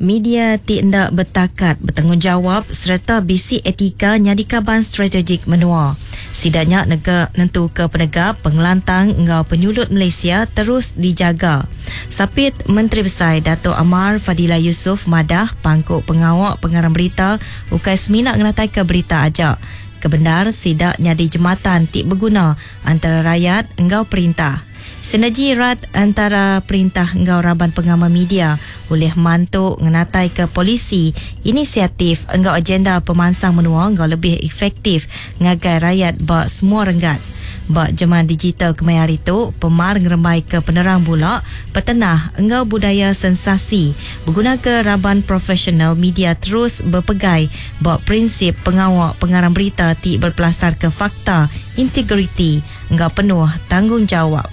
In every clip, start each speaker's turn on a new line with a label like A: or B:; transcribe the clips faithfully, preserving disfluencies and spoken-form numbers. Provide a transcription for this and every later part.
A: Media tidak bertakat, bertanggungjawab serta bisi etika nyadi kaban strategik menua. Sidaknya negara nentu ke penegak, pengelantang engau penyulut Malaysia terus dijaga. Sapit Menteri Besar Dato' Amar Fadilah Yusof madah pangkuk pengawak pengarang berita ukai seminak ngenatai ke berita ajak. Kebendar sidak nyadi jematan tik berguna antara rakyat engau perintah. Sinergi erat antara perintah engau raban pengamal media boleh mantuk ngenatai ke polisi. Inisiatif engau agenda pemansang menua engau lebih efektif ngagai rakyat bak semua renggat. Bak jemaah digital kemayar itu, pemar ngerembai ke penerang pula, petenah engau budaya sensasi. Berguna ke raban profesional media terus berpegai bak prinsip pengawak pengarang berita ti berpelasar ke fakta, integriti, engau penuh tanggungjawab.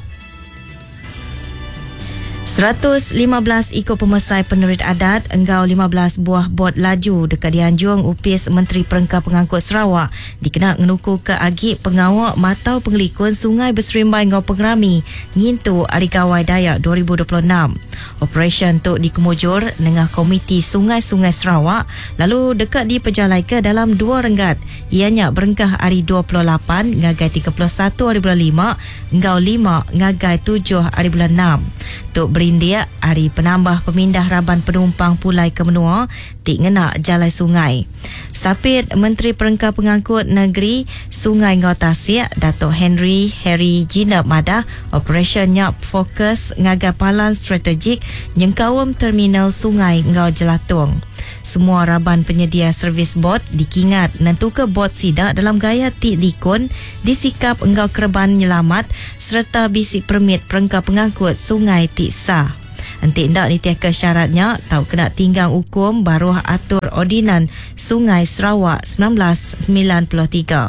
A: seratus lima belas ikut pemesai penerit adat engau lima belas buah bot laju dekat dianjung upis Menteri Perengkah Pengangkut Sarawak dikena ngenuku ke agi pengawak matau pengelikun Sungai Berserimbai engau pengerami ngintu Hari Gawai Dayak dua ribu dua puluh enam. Operation tu dikemujur dengan Komiti Sungai-Sungai Sarawak lalu dekat diperjalai ke dalam dua renggat. Ianya berengkah hari dua puluh lapan ngagai tiga puluh satu hari bulan lima engau lima ngagai tujuh hari bulan enam. Tuk berindia hari penambah pemindah raban penumpang pulai ke menua tik ngena jalai sungai. Sapit Menteri Perengkah Pengangkut Negeri Sungai Ngau Tasik Dato' Henry Harry Jinab madah operationnya fokus ngagai palan strategik nyengkawam terminal Sungai Ngau Jelatung. Semua raban penyedia servis bot dikingat nentu ke bot sidak dalam gaya tik dikun disikap engau kerban nyelamat serta bisik permit Perengkah Pengangkut Sungai tik sah. Entik ndak nitiah ke syaratnya tau kena tinggang hukum baru atur ordinan Sungai Sarawak seribu sembilan ratus sembilan puluh tiga.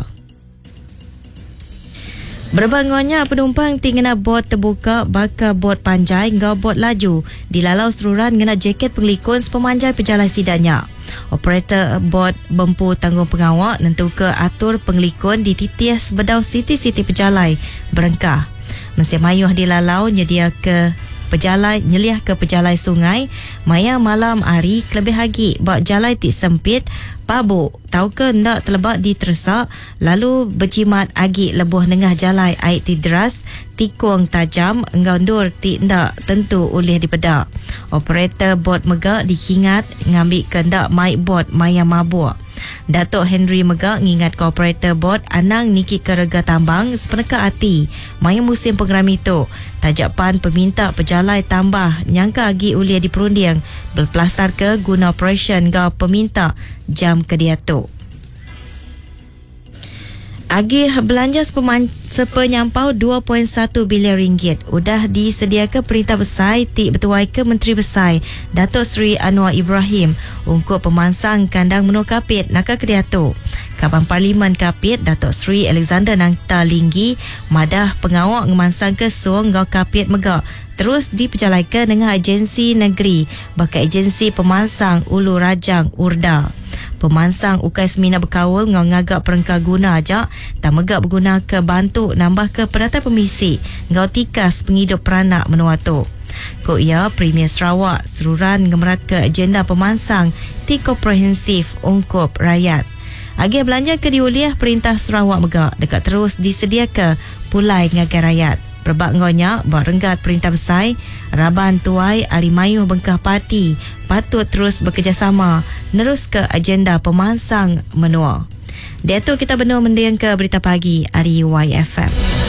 A: Berbangunnya penumpang tinggal bot terbuka baka bot panjai ngau bot laju dilalau seruran ngena jaket pengelikun sepemanjai pejalan sidanya. Operator bot bempu tanggung pengawak nentu ke atur pengelikun di titias bedau siti-siti pejalai berengkah. Mesin mayuh dilalau nyedia ke pejalai nyeliah ke pejalai sungai maya malam hari kelebih hagi bak jalai tik sempit pabuk tau ke ndak terlebak di tersak lalu berjimat agi lebuh nengah jalai air ti deras tikung tajam engau ndur ti ndak tentu oleh dipedak. Operator bot megak dikingat ngambil ke ndak mic bot maya mabuk. Dato' Henry megak ngingat ke operator bot anang niki kerega tambang sepeneka hati maya musim pengerami tu tajapan peminta pejalai tambah nyangka agi ulia diperunding berpelasar ke guna operation gau peminta jam kedia tu. Agih belanja sepenyampau dua perpuluhan satu bilion ringgit udah disediakan Perintah Besar tik bertuai ke Menteri Besar Dato' Seri Anwar Ibrahim untuk pemansang kandang menua kapit naka kediatu. Kaban Parlimen Kapit Dato' Seri Alexander Nangta Linggi madah pengawak ngemansang ke suang ngau kapit megak terus diperjalaikan dengan agensi negeri bakal agensi pemansang Ulu Rajang Urda. Pemansang ukai semina berkawal ngau ngagak perengkah guna ajak tak megak berguna ke bantu nambah ke penata pemisi ngau tikas penghidup peranak menua tu. Ko ia Premier Sarawak seruran ngemerat ke agenda pemansang ti komprehensif ungkup rakyat. Agih belanja ke diuliah Perintah Sarawak megak dekat terus disediakan pulai ngagai rakyat. Berbak ngonya buat renggat Perintah Besar raban tuai Alimayuh Bengkah Parti patut terus bekerjasama nerus ke agenda pemansang menua. Dia tu kita benua mendiang ke berita pagi hari Y F M.